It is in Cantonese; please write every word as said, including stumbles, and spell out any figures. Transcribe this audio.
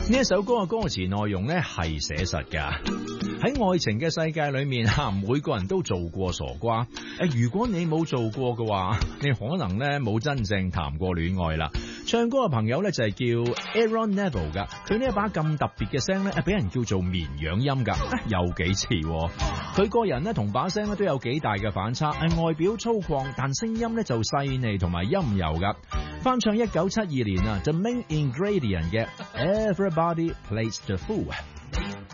呢一首歌嘅歌詞內容咧係寫實噶，喺愛情嘅世界裏面吓，每個人都做過傻瓜。誒，如果你冇做過嘅話，你可能咧冇真正談過戀愛啦。唱歌嘅朋友咧就係叫 Aaron Neville 噶，佢呢一把咁特別嘅聲咧，俾人叫做綿羊音噶，有幾似。佢個人咧同把聲咧都有幾大嘅反差，係外表粗獷，但聲音咧就細膩同埋陰柔噶。翻唱一九七二年啊 The Main Ingredient 嘅 Everybody Plays the Fool。